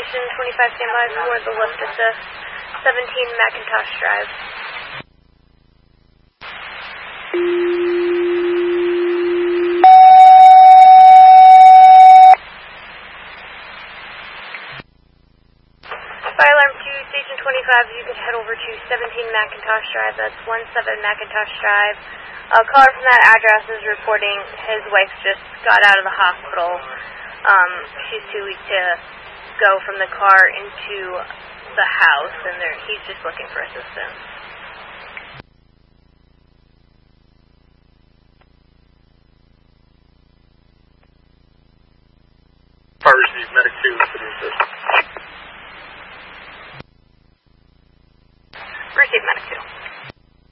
Station 25 standby for the lift assist, 17 McIntosh Drive. Fire alarm to Station 25, you can head over to 17 McIntosh Drive, that's 17 McIntosh Drive. A caller from that address is reporting his wife just got out of the hospital. She's too weak to go from the car into the house, and he's just looking for assistance.